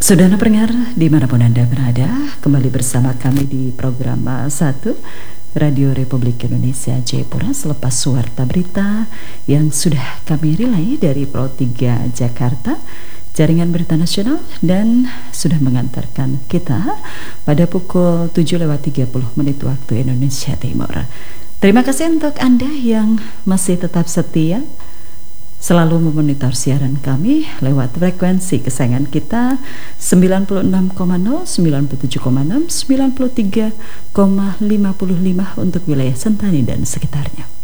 Saudara pendengar dimanapun Anda berada, kembali bersama kami di program 1 Radio Republik Indonesia Jayapura selepas Warta Berita yang sudah kami relay dari Pro 3 Jakarta, jaringan berita nasional, dan sudah mengantarkan kita pada pukul 7:30 waktu Indonesia Timur. Terima kasih untuk Anda yang masih tetap setia selalu memonitor siaran kami lewat frekuensi kesayangan kita 96,0, 97,6, 93,55 untuk wilayah Sentani dan sekitarnya.